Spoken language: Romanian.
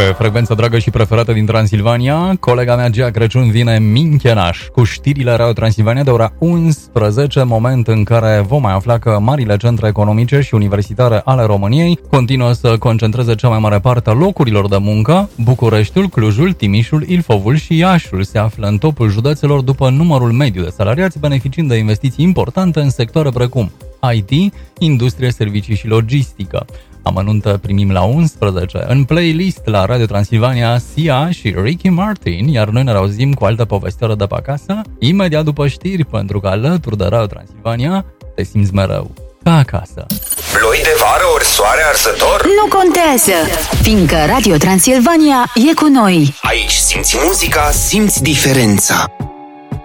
Pe frecvența dragă și preferată din Transilvania, colega mea Gea Crăciun vine minchenaș cu știrile Radio Transilvania de ora 11, moment în care vom mai afla că marile centre economice și universitare ale României continuă să concentreze cea mai mare parte a locurilor de muncă. Bucureștiul, Clujul, Timișul, Ilfovul și Iașul se află în topul județelor după numărul mediu de salariați, beneficiind de investiții importante în sectoare precum IT, industrie, servicii și logistică. Amănuntă primim la 11. În playlist la Radio Transilvania, Sia și Ricky Martin, iar noi ne auzim cu altă povestioară de pe acasă, imediat după știri, pentru că alături de Radio Transilvania te simți mereu ca acasă. Ploi de vară ori soare arsător? Nu contează, fiindcă Radio Transilvania e cu noi. Aici simți muzica, simți diferența.